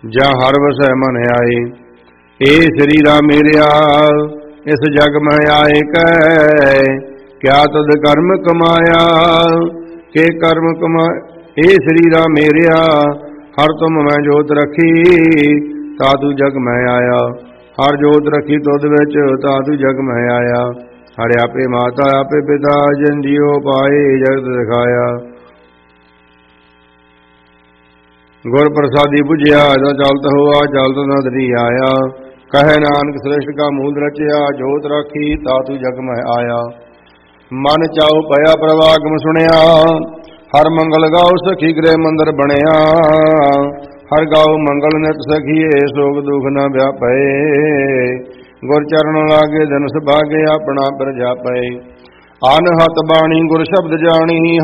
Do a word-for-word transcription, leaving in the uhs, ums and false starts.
ਜਾਂ ਹਰ ਵਸੈ ਮਨ ਆਏ। ਏ ਸਰੀਰਾ ਮੇਰਿਆ इस जग में आए कै क्या तद कर्म कमाया के कर्म कमा। ए शरीरा मेरिया हर तुम मैं जोत रखी तातू जग में आया। हर जोत रखी तुद विच तातू जग में आया। हर आपे माता आपे पिता जिन जियो पाए जगत दिखाया। गुर प्रसादी बुझिया जो चलत हुआ चलत न धरी आया। कहे नानक श्रेष्ठ का मूल रचया जोत राखी तातू जग में आया। मन चाओ पया प्रवागम सुनिया हर मंगल गाओ सखी गृह मंदिर बनया। हर गाओ मंगल नित सखिए सोग दुख न व्यापे। गुर चरण लागे धन सुभागे अपना पर जापे। अन हत बाणी गुर शब्द जानी